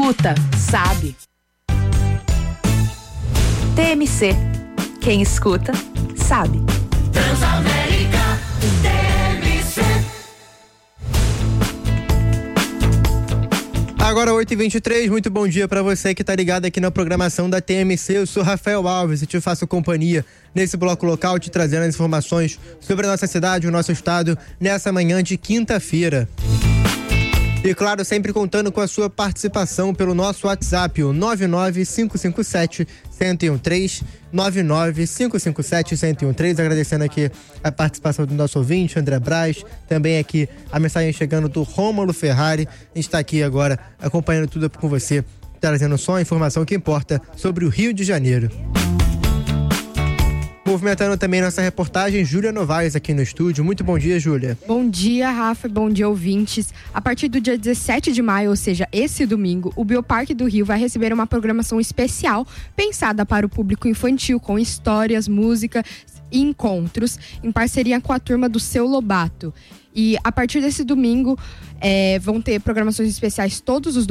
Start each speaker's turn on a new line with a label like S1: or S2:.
S1: escuta, sabe. TMC. Quem escuta, sabe.
S2: Transamérica, TMC.
S3: Agora 8h23, muito bom dia para você que tá ligado aqui na programação da TMC. Eu sou Rafael Alves e te faço companhia nesse bloco local, te trazendo as informações sobre a nossa cidade, o nosso estado, nessa manhã de quinta-feira. E claro, sempre contando com a sua participação pelo nosso WhatsApp, o 99557-1013, 99557-1013, agradecendo aqui a participação do nosso ouvinte, André Braz, também aqui a mensagem chegando do Rômulo Ferrari. A gente está aqui agora acompanhando tudo com você, trazendo só a informação que importa sobre o Rio de Janeiro. Movimentando também nossa reportagem, Júlia Novaes aqui no estúdio. Muito bom dia, Júlia.
S4: Bom dia, Rafa. Bom dia, ouvintes. A partir do dia 17 de maio, ou seja, esse domingo, o Bioparque do Rio vai receber uma programação especial pensada para o público infantil, com histórias, música e encontros, em parceria com a turma do Seu Lobato. E a partir desse domingo, vão ter programações especiais todos os